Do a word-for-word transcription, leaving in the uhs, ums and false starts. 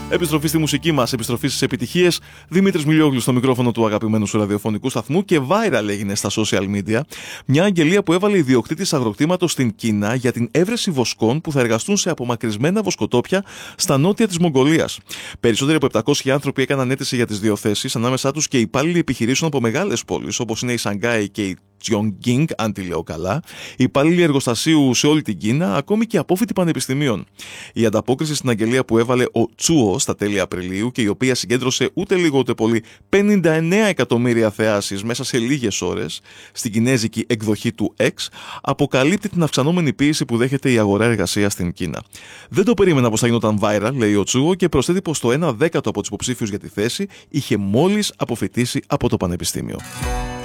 Επιστροφή στη μουσική μας, επιστροφή στις επιτυχίες. Δημήτρης Μιλιόγλου στο μικρόφωνο του αγαπημένου σου ραδιοφωνικού σταθμού και viral έγινε στα social media μια αγγελία που έβαλε ιδιοκτήτης αγροκτήματος στην Κίνα για την έβρεση βοσκών που θα εργαστούν σε απομακρυσμένα βοσκοτόπια στα νότια της Μογγολίας. Περισσότεροι από επτακόσιοι άνθρωποι έκαναν αίτηση για τις δύο θέσεις, ανάμεσά τους και υπάλληλοι επιχειρήσεων από μεγάλες πόλεις όπως είναι η Σανγκάη και η Τσιονγκίνγκ, αν τη λέω καλά, υπάλληλοι εργοστασίου σε όλη την Κίνα, ακόμη και απόφοιτοι πανεπιστημίων. Η ανταπόκριση στην αγγελία που έβαλε ο Τσούο στα τέλη Απριλίου και η οποία συγκέντρωσε ούτε λίγο ούτε πολύ πενήντα εννέα εκατομμύρια θεάσεις μέσα σε λίγες ώρες στην κινέζικη εκδοχή του X, αποκαλύπτει την αυξανόμενη πίεση που δέχεται η αγορά εργασίας στην Κίνα. Δεν το περίμενα πως θα γινόταν viral, λέει ο Τσούο, και προσθέτει πως το ένα δέκατο από τους υποψήφιους για τη θέση είχε μόλις αποφοιτήσει από το πανεπιστήμιο.